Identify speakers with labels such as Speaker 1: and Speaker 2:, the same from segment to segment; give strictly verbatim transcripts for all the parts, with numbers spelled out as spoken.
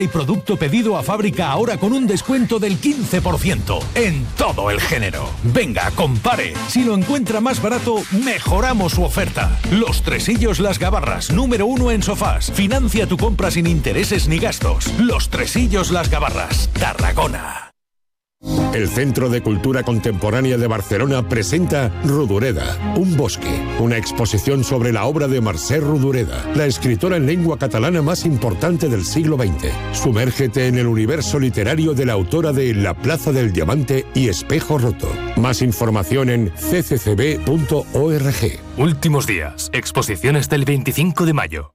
Speaker 1: Y producto pedido a fábrica ahora con un descuento del quince por ciento en todo el género. Venga, compare. Si lo encuentra más barato, mejoramos su oferta. Los Tresillos Las Gavarras, número uno en sofás. Financia tu compra sin intereses ni gastos. Los Tresillos Las Gavarras, Tarragona.
Speaker 2: El Centro de Cultura Contemporánea de Barcelona presenta Rodoreda, un bosque, una exposición sobre la obra de Mercè Rodoreda, la escritora en lengua catalana más importante del siglo veinte. Sumérgete en el universo literario de la autora de La Plaza del Diamante y Espejo Roto. Más información en c c c b punto org.
Speaker 3: Últimos días, exposiciones del veinticinco de mayo.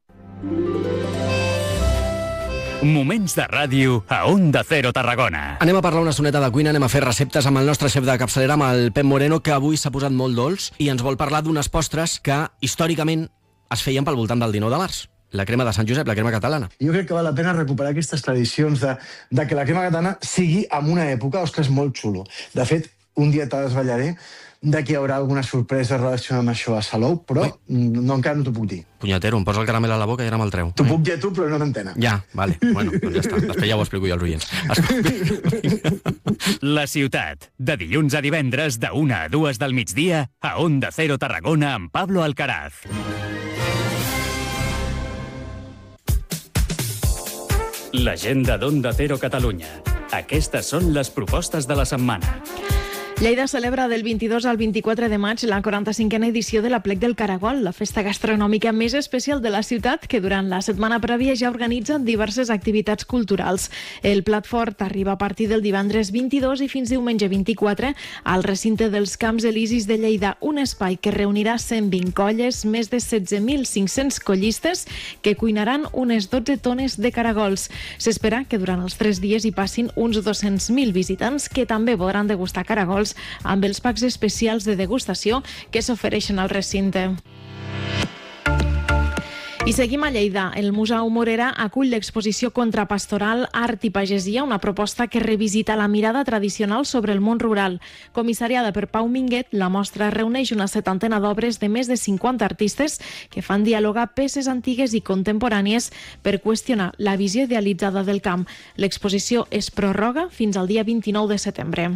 Speaker 3: Moments de ràdio a Onda Cero Tarragona.
Speaker 4: Anem a parlar una estoneta de cuina, anem a fer receptes amb el nostre xef de capçalera, amb el Pep Moreno, que avui s'ha posat molt dolç i ens vol parlar d'unes postres que històricament es feien pel voltant del dinou de març. La crema de Sant Josep, la crema catalana.
Speaker 5: Jo crec que val la pena recuperar aquestes tradicions de, de que la crema catalana sigui en una època, ostres, molt xulo. De fet, un dia te desvetllaré de que hi haurà alguna sorpresa relacionada amb això a Salou, però Ui. no, encara no t'ho puc dir.
Speaker 4: Punyetero, em posa el caramel a la boca i ara me'l treu.
Speaker 5: T'ho puc dir a tu, però no t'entena.
Speaker 4: Ja, vale, bueno, doncs ja està. Després ja ho explico jo als oients.
Speaker 3: La ciutat, de dilluns a divendres, de una a dues del migdia, a Onda Cero Tarragona amb Pablo Alcaraz. L'agenda d'Onda Cero Catalunya. Aquestes són les propostes de la setmana.
Speaker 6: Lleida celebra del vint-i-dos al vint-i-quatre de maig la quaranta-cinquena edició de l'Aplec del Caragol, la festa gastronòmica més especial de la ciutat, que durant la setmana prèvia ja organitza diverses activitats culturals. El plat fort arriba a partir del divendres vint-i-dos i fins diumenge vint-i-quatre al recinte dels Camps Elisis de Lleida, un espai que reunirà cent vint colles, més de setze mil cinc-cents collistes, que cuinaran unes dotze tones de caragols. S'espera que durant els tres dies hi passin uns dos-cents mil visitants que també podran degustar caragols amb els packs especials de degustació que s'ofereixen al recinte. I seguim a Lleida. El Museu Morera acull l'exposició Contrapastoral, Art i Pagesia, una proposta que revisita la mirada tradicional sobre el món rural. Comissariada per Pau Minguet, la mostra reuneix una setantena d'obres de més de cinquanta artistes que fan dialogar peces antigues i contemporànies per qüestionar la visió idealitzada del camp. L'exposició es prorroga fins al dia vint-i-nou de setembre.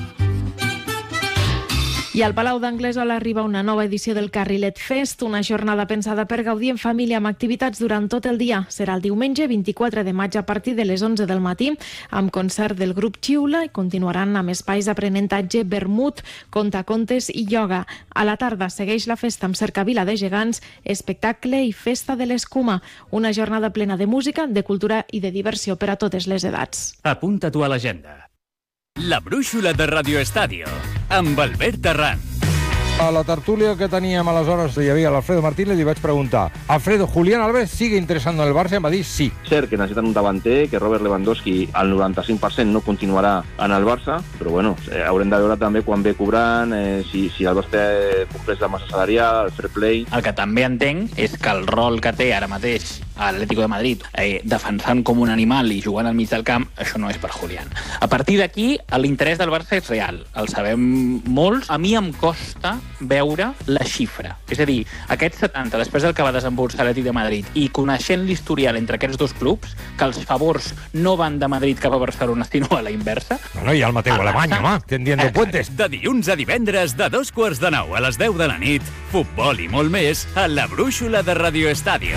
Speaker 6: I al Palau d'Anglesola arriba una nova edició del Carrilet Fest, una jornada pensada per gaudir en família amb activitats durant tot el dia. Serà el diumenge vint-i-quatre de maig a partir de les onze del matí, amb concert del grup Xiula, i continuaran amb espais d'aprenentatge, vermut, contacontes i ioga. A la tarda segueix la festa amb cercavila de gegants, espectacle i festa de l'escuma, una jornada plena de música, de cultura i de diversió per a totes les edats.
Speaker 3: Apunta-t'ho a l'agenda. La brúixola de Radio Estadio, amb Albert Terran.
Speaker 7: A la tertúlia que teníem aleshores hi havia l'Alfredo Martínez i li vaig preguntar: Alfredo, Julián Álvarez sigue interesando en el Barça? Em va dir sí.
Speaker 8: Cert que necessiten un davanter, que Robert Lewandowski al noranta-cinc per cent no continuarà en el Barça, però bueno, eh, haurem de veure també quan ve cobrant, eh, si, si el Barça compleix la massa salarial, el fair play.
Speaker 9: El que també entenc és que el rol que té ara mateix a l'Atlético de Madrid, eh, defensant com un animal i jugant al mig del camp, això no és per Julián. A partir d'aquí, l'interès del Barça és real. El sabem molts. A mi em costa veure la xifra. És a dir, aquests setanta, després del que va desembolsar l'Atlètic de Madrid, i coneixent l'historial entre aquests dos clubs, que els favors no van de Madrid cap a Barcelona, sinó a la inversa.
Speaker 7: Bueno, i el Mateu Alemany, home, tendiendo puentes.
Speaker 3: De dilluns a divendres, de dos quarts de nou a les deu de la nit, futbol i molt més a la brúixola de Radio Estadio.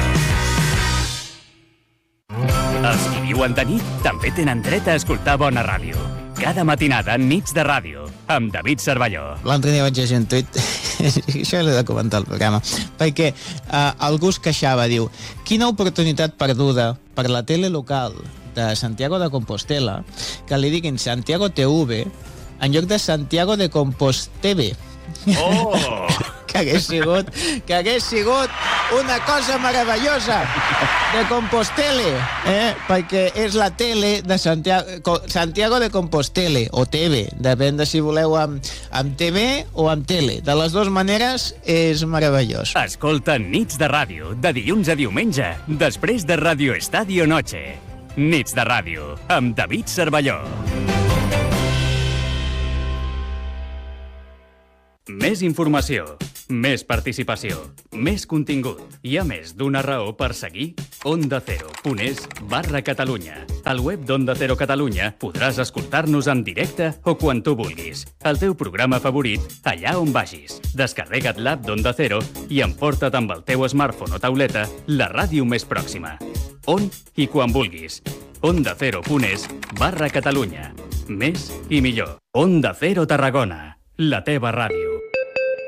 Speaker 3: Els qui viuen de nit també tenen dret a escoltar bona ràdio. Cada matinada, Nits de Ràdio, amb David Cervelló.
Speaker 10: L'altre dia vaig llegir un tuit, això l'he de comentar al programa, perquè uh, algú es queixava, diu: quina oportunitat perduda per la tele local de Santiago de Compostela que li diguin Santiago T V en lloc de Santiago de Composteve.
Speaker 3: Oh!
Speaker 10: que hagués sigut, que hagués sigut una cosa meravellosa de Compostele, eh? perquè és la tele de Santiago, Santiago de Compostele, o T V, depèn de si voleu amb, amb T V o amb tele. De les dues maneres és meravellós.
Speaker 3: Escolta Nits de Ràdio, de dilluns a diumenge, després de Radio Estadio Noche. Nits de Ràdio, amb David Cervelló. Més informació, més participació, més contingut. Hi ha més d'una raó per seguir onda cero punt es barra Catalunya. Al web d'Onda Cero Catalunya podràs escoltar-nos en directe o quan tu vulguis. El teu programa favorit, allà on vagis. Descarrega't l'app d'Onda Cero i emporta't amb el teu smartphone o tauleta la ràdio més pròxima. On i quan vulguis. Onda Cero punt es barra Catalunya. Més i millor. Onda Cero Tarragona. La teva ràdio.